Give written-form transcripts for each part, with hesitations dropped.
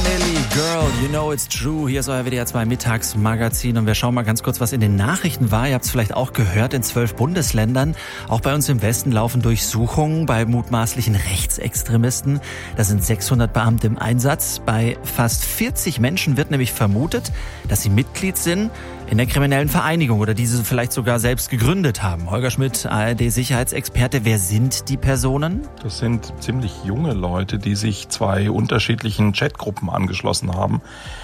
Vanilli, Girl, you know it's true. Hier ist euer WDR 2 Mittagsmagazin und wir schauen mal ganz kurz, was in den Nachrichten war. Ihr habt es vielleicht auch gehört, in 12 Bundesländern, auch bei uns im Westen, laufen Durchsuchungen bei mutmaßlichen Rechtsextremisten. Da sind 600 Beamte im Einsatz. Bei fast 40 Menschen wird nämlich vermutet, dass sie Mitglied sind in der kriminellen Vereinigung oder diese vielleicht sogar selbst gegründet haben. Holger Schmidt, ARD-Sicherheitsexperte. Wer sind die Personen? Das sind ziemlich junge Leute, die sich 2 unterschiedlichen Chatgruppen angeschlossen haben,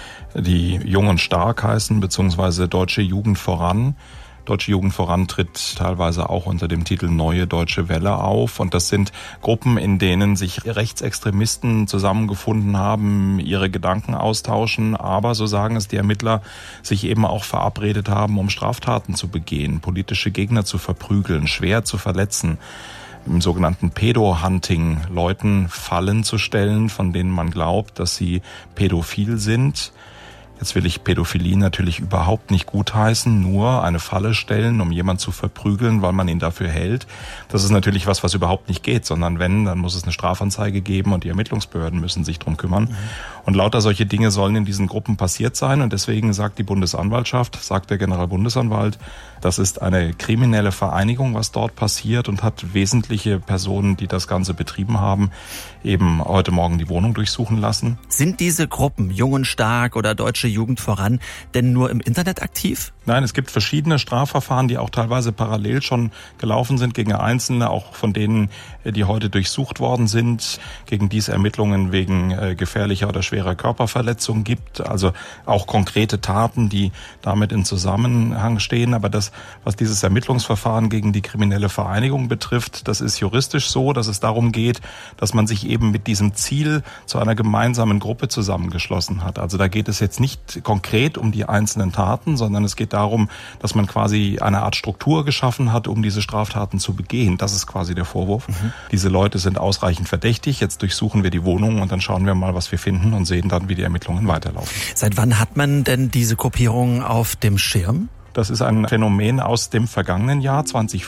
die Jung und Stark heißen, beziehungsweise Deutsche Jugend voran. Deutsche Jugend voran tritt teilweise auch unter dem Titel Neue Deutsche Welle auf. Und das sind Gruppen, in denen sich Rechtsextremisten zusammengefunden haben, ihre Gedanken austauschen, aber, so sagen es die Ermittler, sich eben auch verabredet haben, um Straftaten zu begehen, politische Gegner zu verprügeln, schwer zu verletzen, im sogenannten Pedo-Hunting Leuten Fallen zu stellen, von denen man glaubt, dass sie pädophil sind. Jetzt will ich Pädophilie natürlich überhaupt nicht gutheißen, nur eine Falle stellen, um jemanden zu verprügeln, weil man ihn dafür hält. Das ist natürlich was überhaupt nicht geht, sondern wenn, dann muss es eine Strafanzeige geben und die Ermittlungsbehörden müssen sich drum kümmern. Und lauter solche Dinge sollen in diesen Gruppen passiert sein und deswegen sagt die Bundesanwaltschaft, sagt der Generalbundesanwalt, das ist eine kriminelle Vereinigung, was dort passiert und hat wesentliche Personen, die das Ganze betrieben haben, eben heute Morgen die Wohnung durchsuchen lassen. Sind diese Gruppen, Jung und Stark oder Deutsche Jugend voran, denn nur im Internet aktiv? Nein, es gibt verschiedene Strafverfahren, die auch teilweise parallel schon gelaufen sind gegen Einzelne, auch von denen, die heute durchsucht worden sind, gegen die es Ermittlungen wegen gefährlicher oder schwerer Körperverletzung gibt. Also auch konkrete Taten, die damit in Zusammenhang stehen. Aber das, was dieses Ermittlungsverfahren gegen die kriminelle Vereinigung betrifft, das ist juristisch so, dass es darum geht, dass man sich eben mit diesem Ziel zu einer gemeinsamen Gruppe zusammengeschlossen hat. Also da geht es jetzt nicht konkret um die einzelnen Taten, sondern es geht darum, dass man quasi eine Art Struktur geschaffen hat, um diese Straftaten zu begehen. Das ist quasi der Vorwurf. Diese Leute sind ausreichend verdächtig. Jetzt durchsuchen wir die Wohnung und dann schauen wir mal, was wir finden und sehen dann, wie die Ermittlungen weiterlaufen. Seit wann hat man denn diese Gruppierung auf dem Schirm? Das ist ein Phänomen aus dem vergangenen Jahr.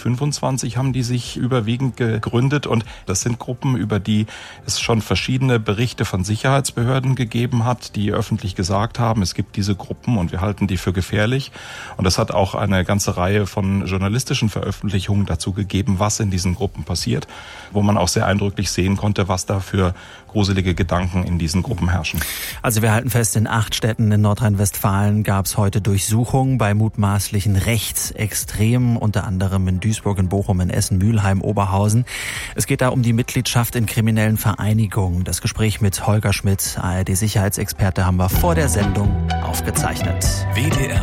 2025 haben die sich überwiegend gegründet und das sind Gruppen, über die es schon verschiedene Berichte von Sicherheitsbehörden gegeben hat, die öffentlich gesagt haben, es gibt diese Gruppen und wir halten die für gefährlich. Und es hat auch eine ganze Reihe von journalistischen Veröffentlichungen dazu gegeben, was in diesen Gruppen passiert, wo man auch sehr eindrücklich sehen konnte, was da für gruselige Gedanken in diesen Gruppen herrschen. Also wir halten fest, in 8 Städten in Nordrhein-Westfalen gab es heute Durchsuchungen bei mutmaßlichen Rechtsextremen, unter anderem in Duisburg, in Bochum, in Essen, Mülheim, Oberhausen. Es geht da um die Mitgliedschaft in kriminellen Vereinigungen. Das Gespräch mit Holger Schmidt, ARD-Sicherheitsexperte, haben wir vor der Sendung aufgezeichnet. WDR